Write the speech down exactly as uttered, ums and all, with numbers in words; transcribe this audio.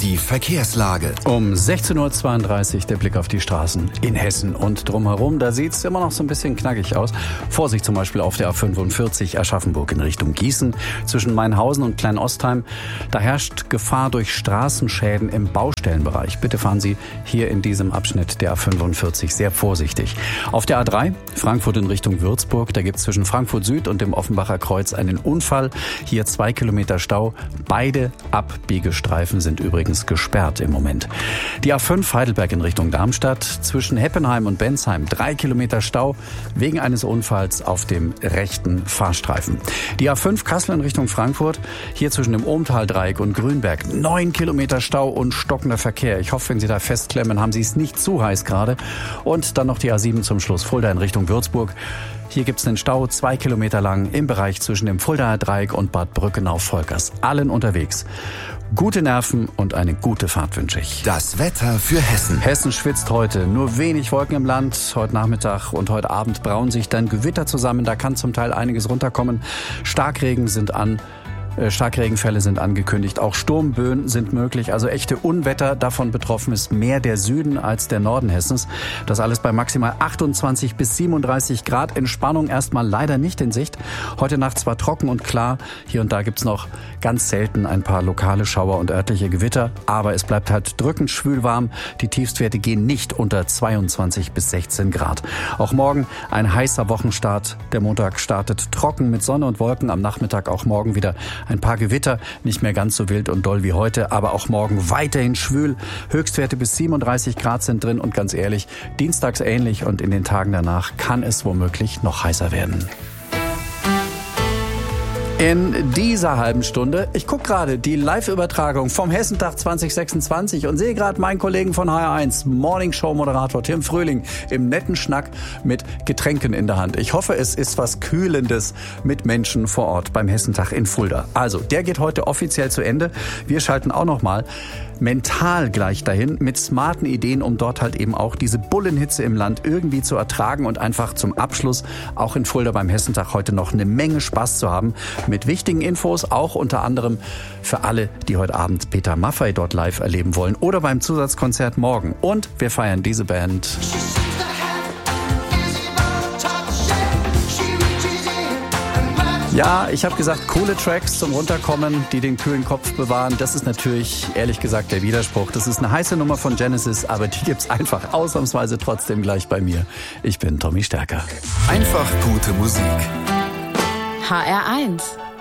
Die Verkehrslage. Um sechzehn Uhr zweiunddreißig der Blick auf die Straßen in Hessen und drumherum. Da sieht es immer noch so ein bisschen knackig aus. Vorsicht zum Beispiel auf der A fünfundvierzig Aschaffenburg in Richtung Gießen. Zwischen Mainhausen und Kleinostheim. Da herrscht Gefahr durch Straßenschäden im Baustellenbereich. Bitte fahren Sie hier in diesem Abschnitt der A fünfundvierzig sehr vorsichtig. Auf der A drei, Frankfurt in Richtung Würzburg. Da gibt es zwischen Frankfurt Süd und dem Offenbacher Kreuz einen Unfall. Hier zwei Kilometer Stau. Beide Abbiegestreifen sind übrigens gesperrt im Moment. Die A fünf Heidelberg in Richtung Darmstadt. Zwischen Heppenheim und Bensheim drei Kilometer Stau wegen eines Unfalls auf dem rechten Fahrstreifen. Die A fünf Kassel in Richtung Frankfurt. Hier zwischen dem Ohmtal-Dreieck und Grünberg neun Kilometer Stau und stockender Verkehr. Ich hoffe, wenn Sie da festklemmen, haben Sie es nicht zu heiß gerade. Und dann noch die A sieben zum Schluss. Fulda in Richtung Würzburg. Hier gibt es einen Stau, zwei Kilometer lang im Bereich zwischen dem Fuldaer Dreieck und Bad Brückenau-Volkers. Allen unterwegs. Gute Nerven und eine gute Fahrt wünsche ich. Das Wetter für Hessen. Hessen schwitzt heute. Nur wenig Wolken im Land. Heute Nachmittag und heute Abend brauen sich dann Gewitter zusammen. Da kann zum Teil einiges runterkommen. Starkregen sind an. Starkregenfälle sind angekündigt. Auch Sturmböen sind möglich. Also echte Unwetter. Davon betroffen ist mehr der Süden als der Norden Hessens. Das alles bei maximal achtundzwanzig bis siebenunddreißig Grad. Entspannung erstmal leider nicht in Sicht. Heute Nacht zwar trocken und klar. Hier und da gibt's noch ganz selten ein paar lokale Schauer und örtliche Gewitter. Aber es bleibt halt drückend schwül warm. Die Tiefstwerte gehen nicht unter zweiundzwanzig bis sechzehn Grad. Auch morgen ein heißer Wochenstart. Der Montag startet trocken mit Sonne und Wolken. Am Nachmittag auch morgen wieder ein paar Gewitter, nicht mehr ganz so wild und doll wie heute, aber auch morgen weiterhin schwül. Höchstwerte bis siebenunddreißig Grad sind drin und ganz ehrlich, dienstags ähnlich und in den Tagen danach kann es womöglich noch heißer werden. In dieser halben Stunde, ich gucke gerade die Live-Übertragung vom Hessentag zwanzig sechsundzwanzig und sehe gerade meinen Kollegen von H R eins, Morning-Show-Moderator Tim Fröhling, im netten Schnack mit Getränken in der Hand. Ich hoffe, es ist was Kühlendes mit Menschen vor Ort beim Hessentag in Fulda. Also, der geht heute offiziell zu Ende. Wir schalten auch noch mal mental gleich dahin mit smarten Ideen, um dort halt eben auch diese Bullenhitze im Land irgendwie zu ertragen und einfach zum Abschluss auch in Fulda beim Hessentag heute noch eine Menge Spaß zu haben mit wichtigen Infos, auch unter anderem für alle, die heute Abend Peter Maffay dort live erleben wollen oder beim Zusatzkonzert morgen. Und wir feiern diese Band. Ja, ich habe gesagt, coole Tracks zum Runterkommen, die den kühlen Kopf bewahren. Das ist natürlich, ehrlich gesagt, der Widerspruch. Das ist eine heiße Nummer von Genesis, aber die gibt's einfach ausnahmsweise trotzdem gleich bei mir. Ich bin Tommy Stärker. Einfach gute Musik. H R eins